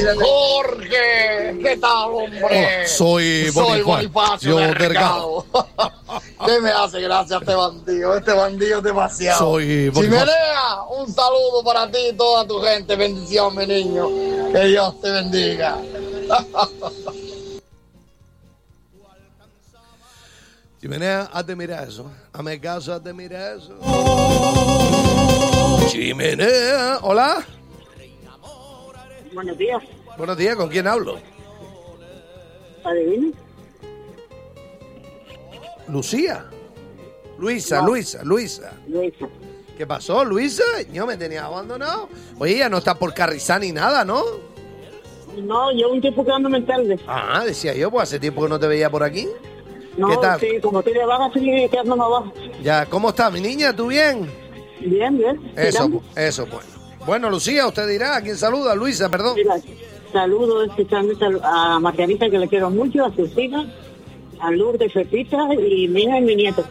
Jorge, ¿qué tal, hombre? Soy Bonifacio Delgado. ¿Qué me hace gracia este bandido? Este bandido es demasiado. Soy Bonifacio. Chimenea, un saludo para ti y toda tu gente. Bendición, mi niño. Que Dios te bendiga. Chimenea, hazte mirar eso. Hazme caso, hazte mirar eso. Chimenea, hola. Buenos días. Buenos días, ¿con quién hablo? ¿Adivina? Lucía. Luisa, No. Luisa. Luisa. ¿Qué pasó, Luisa? Yo me tenía abandonado. Oye, ya no está por Carrizal ni nada, ¿no? No, yo un tiempo quedándome en tarde. Ah, decía yo, pues hace tiempo que no te veía por aquí. No, ¿Qué tal? sí, como estoy de baja, sigue quedándome abajo. Ya, ¿cómo está mi niña? ¿Tú bien? Bien, bien. Eso, bueno. Bueno, Lucía, usted dirá, ¿a quién saluda? Luisa, perdón. Mira, saludo especialmente a Margarita, que le quiero mucho, a sus hijas, a Lourdes, Pepita y mi hija y mi nieto.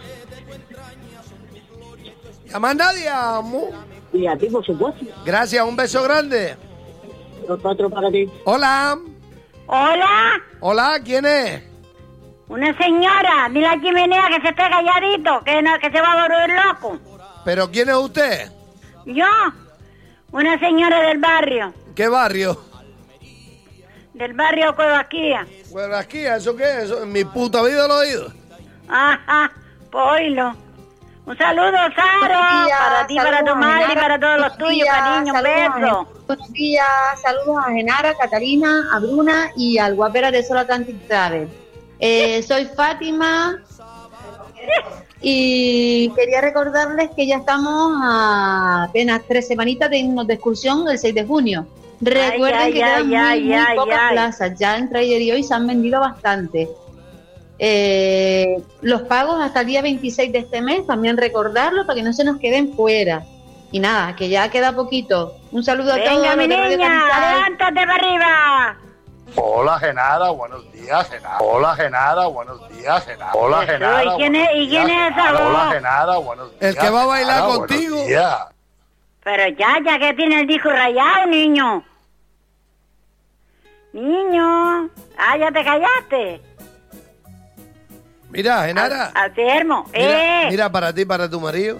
¿Y a más nadie, amor? Y a ti, por supuesto. Gracias, un beso grande. Los cuatro para ti. Hola. Hola, Hola, ¿quién es? una señora, dile a Chimenea que se esté calladito, que se va a volver loco. ¿Pero quién es usted? Yo, una señora del barrio Cuevasquía. Bueno, aquí, ¿eso qué es? ¿Eso? En mi puta vida lo he oído. Ajá, oílo. Un saludo, Saro, para ti, para tu madre y para todos los tuyos, cariño, un beso. Buenos días, saludos a Genara, Catalina, a Bruna y al guapera de Solo Atlantic Travel. Soy Fátima y quería recordarles que ya estamos a apenas 3 semanitas de irnos de excursión el 6 de junio. Recuerden que quedan muy pocas plazas, ya entre ayer y hoy se han vendido bastante. Los pagos hasta el día 26 de este mes, también recordarlo para que no se nos queden fuera. Y nada, que ya queda poquito. Un saludo a todos. Venga, mi niña, levántate para arriba. Hola, Genara, buenos días, Genara. Hola, Genara, buenos días, Genara. Hola, Genara. ¿Y quién es esa voz? Hola, Genara, buenos días. El que va a bailar contigo. Pero ya que tiene el disco rayado, niño. Niño, ya te callaste. Mira, Genara. Atermo, Mira, para ti, para tu marido.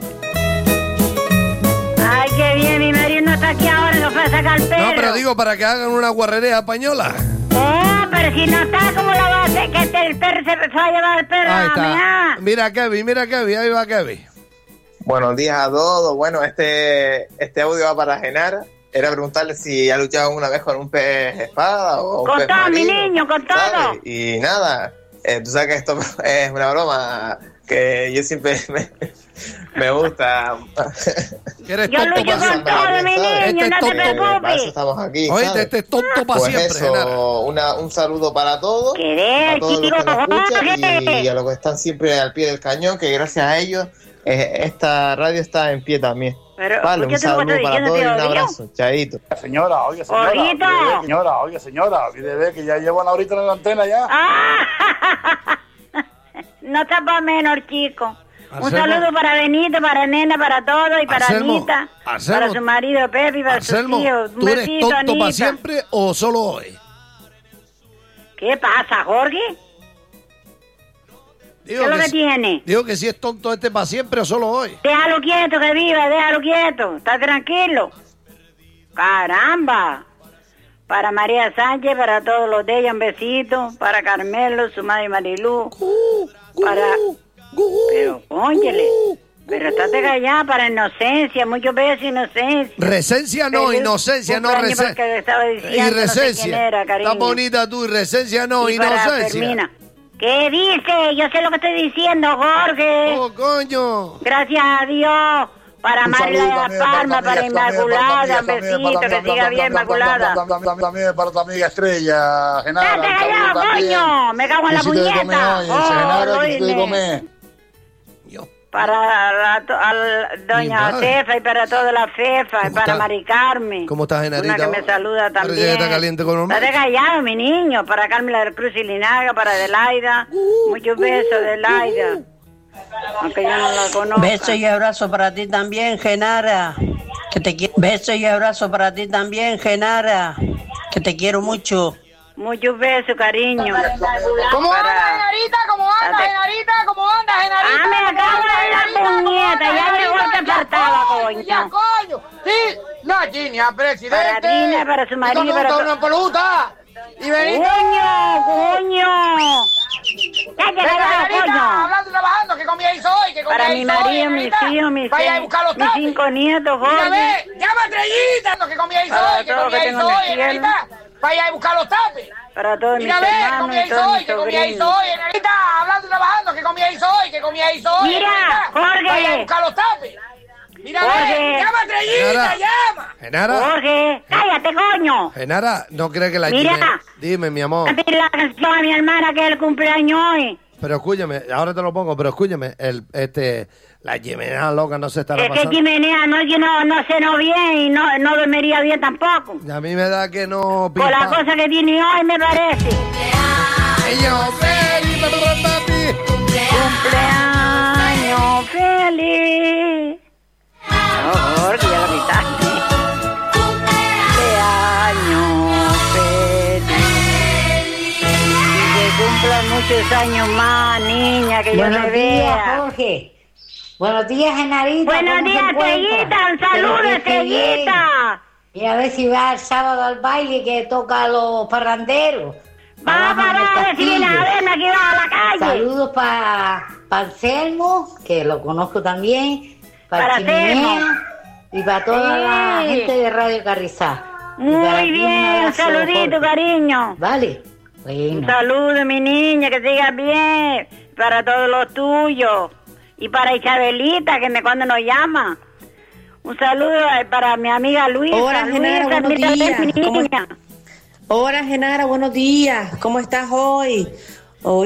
Ay, qué bien, mi marido no está aquí ahora, no fue a sacar el perro. No, pero digo para que hagan una guarrería española. Pero si no está, ¿cómo la va a hacer? Que el perro se va a llevar el perro. Ahí está. Mira, Kevin, ahí va Kevin. Buenos días a todos. Bueno, este audio va para Genara. Era preguntarle si ha luchado alguna vez con un pez espada o un pez todo, marino, mi niño, con todo. ¿sabes? Y nada, tú sabes que esto es una broma que yo siempre me gusta. Que eres yo lucho con todo, mi niño, no te preocupes. Para eso estamos aquí, Oye, ¿sabes? este es tonto para pues siempre, eso, Genara. un saludo para todos, a todos los que nos escuchan y a los que están siempre al pie del cañón, que gracias a ellos esta radio está en pie también. Pero, vale, un saludo para todos y un abrazo, chaito. Señora, oye, señora, olvídate que ya llevo una horita en la antena ya. No está para menos, chico. Un saludo para Benito, para Nena, para todos y para Anita, para su marido Pepe y para sus hijos. Un ¿tú eres besito, tonto Anita. para siempre o solo hoy? ¿Qué pasa, Jorge? ¿Qué es lo que tiene? Digo que si es tonto para siempre o solo hoy. Déjalo quieto, que viva, déjalo quieto. Está tranquilo. Caramba. Para María Sánchez, para todos los de ella, un besito. Para Carmelo, su madre Marilú. Pero, óyele. Pero estate callada para Inocencia. Muchos besos, Inocencia. Recencia no, Inocencia no, Recencia. Y Recencia. Está bonita tú, y Recencia no, Inocencia. ¿Qué dice? Yo sé lo que estoy diciendo, Jorge. ¡Oh, coño! Gracias a Dios. Para María de la Palma, para Inmaculada, un besito, que siga bien, Inmaculada. También para tu amiga Estrella, Genara. ¡Vete callado, coño! ¡Me cago en la puñeta! Para doña Cefa y para toda la Cefa, y para Mari Carmen. ¿Cómo estás, Genarita? Una que me saluda también. Parece que está caliente con normal. Estate callado, mi niño. Para Carmen del Cruz y Linaga, para Adelaida. Muchos besos, Adelaida. Aunque yo no la conozco. Beso y abrazo para ti también, Genara. Que te quiero. Beso y abrazo para ti también, Genara. Que te quiero mucho. Muchos besos, cariño. ¿Cómo anda, Genarita? ¿Cómo anda, Genarita? ¿Cómo anda, Genarita? Me acabo de la puñeta. Ya llegó el que faltaba, coño. Ya, coño. Sí, la Gina, presidente. Para Gina, para su marido, para su... una peluta. Y Benito. ¡Coño! Genarita, hablando, trabajando, ¿qué comíais hoy? ¿Qué comíais para mi marido, mis hijos, mis 5 nietos, Jorge. Llama a Estrellita, ¿qué comíais hoy? ¿Qué comíais hoy, Genarita? Vaya a buscar los tapes. Para todos mis hermanos y todos mis sobrinos. ¿Qué comíais hoy, Genarita? Hablando, trabajando, ¿qué comíais hoy? ¿Qué comíais hoy? Mira, Jorge. Vaya a buscar los tapes. Mira, llama a Estrellita, llama. Genara. Jorge, cállate, coño. Genara, no cree que la Dime, mi amor. La canción a mi hermana que es el cumpleaños hoy. Pero escúchame, ahora te lo pongo, pero escúchame, la chimenea loca no se estará pasando. Es que chimenea no cenó bien y no dormiría bien tampoco. Y a mí me da que no... Por la cosa que tiene hoy, me parece. ¡Cumpleaños feliz, papi! ¡Cumpleaños feliz! Jorge, ya lo quitaste. ¡Cumpleaños feliz! Y que cumplan muchos años más, niña, que yo te vea. Jorge. Buenos días, Genarita. Buenos días, Estrellita. Un saludo, Estrellita. Y a ver si va el sábado al baile que toca a los parranderos. Vamos a ver si viene a verme aquí a la calle. Saludos para Anselmo, que lo conozco también. Para Chimenea y para toda la gente de Radio Carrizal. Muy bien, un saludito, Jorge. Cariño. Vale. Bueno. Un saludo, mi niña, que sigas bien. Para todos los tuyos. Y para Isabelita, que cuando nos llama. Un saludo para mi amiga Luisa. Hola, Genara, buenos días. Hola, Genara, buenos días. ¿Cómo estás hoy? Hoy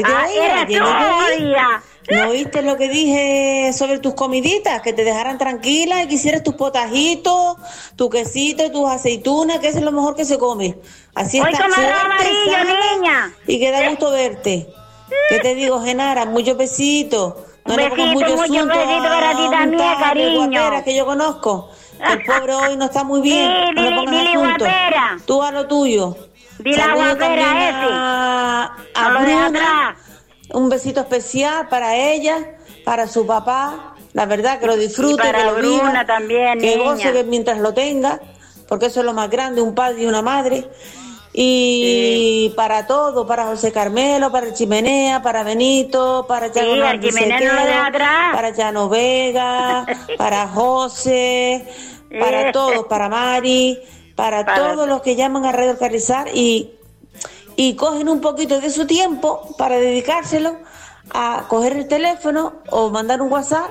¿No oíste lo que dije sobre tus comiditas? Que te dejaran tranquila y que hicieras tus potajitos, tu quesito, tus aceitunas, que eso es lo mejor que se come. Así hoy está fuerte, amarillo, niña. Y que da gusto verte. ¿Qué te digo, Genara? Muchos besitos. No le pongas mucho asunto para ti también, cariño. Guapera que yo conozco. El pobre hoy no está muy bien. No le pongas asunto. Tú a lo tuyo. Dile a guapera ese. A Bruna. Un besito especial para ella, para su papá. La verdad que lo disfrute, y para que lo Bruna viva, también, que niña. goce mientras lo tenga, porque eso es lo más grande, un padre y una madre. Y para todo, para José Carmelo, para el Chimenea, para Benito, para para Llano Vega, para José, para todos, para Mari, para todos los que llaman a Radio Carrizal y cogen un poquito de su tiempo para dedicárselo a coger el teléfono o mandar un WhatsApp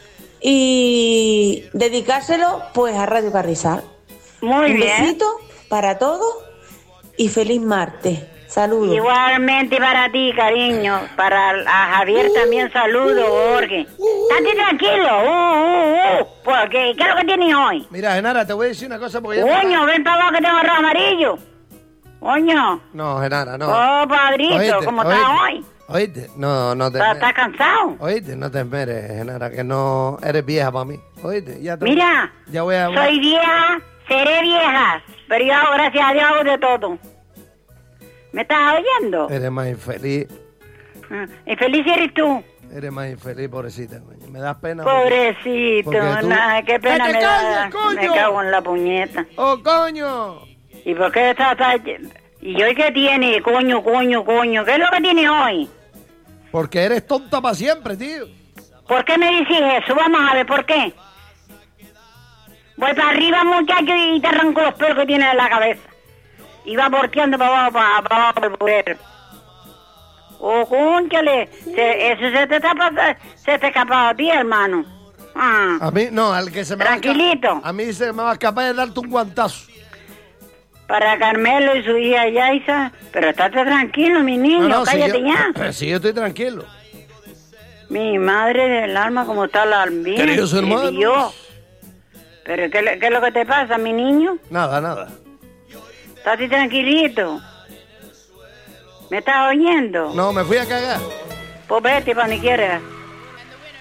y dedicárselo pues a Radio Carrizal. Muy bien. Un besito para todos y feliz martes. Saludos. Igualmente para ti, cariño. Para a Javier también saludo, Jorge. Estate tranquilo. Porque, ¿qué es lo que tienes hoy? Mira, Genara, te voy a decir una cosa porque Coño, ven para abajo que tengo arroz amarillo. Coño. No, Genara, no. Oh, padrito, ¿cómo estás hoy? Oíste, no te ¿Estás cansado? Oíste, no te esperes, Genara, que no eres vieja para mí. Oíste, ya te... Mira, ya voy a... soy vieja, seré vieja, pero yo, gracias a Dios, hago de todo. ¿Me estás oyendo? Eres más infeliz. ¿Infeliz eres tú? Eres más infeliz, pobrecita, coño. Me das pena. Pobrecito, nada, qué pena me da. Me cago en la puñeta. ¡Oh, coño! ¿Y por qué estás... ¿Y hoy qué tiene? Coño. ¿Qué es lo que tiene hoy? Porque eres tonta para siempre, tío. ¿Por qué me dices eso? Vamos a ver, ¿por qué? Voy para arriba, muchacho, y te arranco los pelos que tienes en la cabeza. Y va porteando para abajo el poder. Oh, cónchale, eso se te escapado a ti, hermano. A mí, no, al que se me tranquilito. A mí se me va a escapar de darte un guantazo. Para Carmelo y su hija Yaisa, pero estate tranquilo, mi niño, cállate ya. Pero sí, yo estoy tranquilo. Mi madre del alma, como está la albina. Queridos hermanos. ¿Pero qué es lo que te pasa, mi niño? Nada. Estate tranquilito. ¿Me estás oyendo? No, me fui a cagar. Pues vete para ni quieras.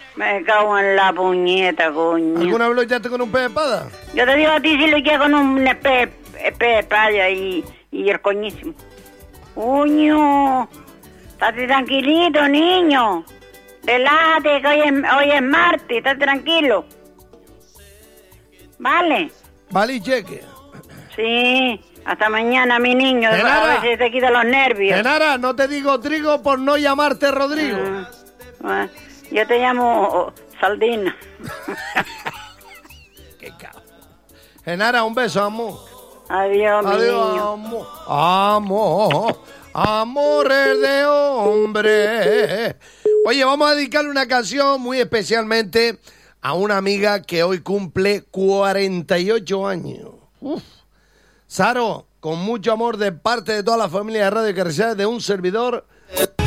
Me cago en la puñeta, coño. ¿Alguna vez lo echaste con un pez de espada? Yo te digo a ti si lo eché con un pez de espada y el coñísimo. Coño, estate tranquilito, niño. Relájate, que hoy es martes, estate tranquilo. ¿Vale? Vale, y cheque. Sí, hasta mañana, mi niño. A ver si te quita los nervios. Genara, no te digo trigo por no llamarte Rodrigo. Yo te llamo Saldina. Qué cabrón. Genara, un beso, amor. Adiós, mi niño. Amor. Amor. Amores de hombre. Oye, vamos a dedicarle una canción muy especialmente a una amiga que hoy cumple 48 años. Uf. Saro, con mucho amor de parte de toda la familia de Radio Carrizales, de un servidor,